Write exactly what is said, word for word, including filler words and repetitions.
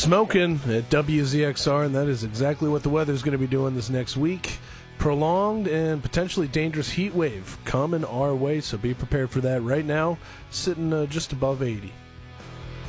Smoking at W Z X R, and that is exactly what the weather's going to be doing this next week. Prolonged and potentially dangerous heat wave coming our way, so be prepared for that. Right now, sitting uh, just above eighty.